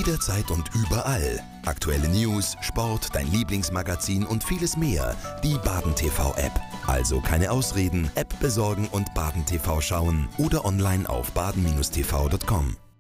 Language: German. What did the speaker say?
Jederzeit und überall. Aktuelle News, Sport, dein Lieblingsmagazin und vieles mehr. Die Baden TV App. Also keine Ausreden, App besorgen und Baden TV schauen oder online auf baden-tv.com.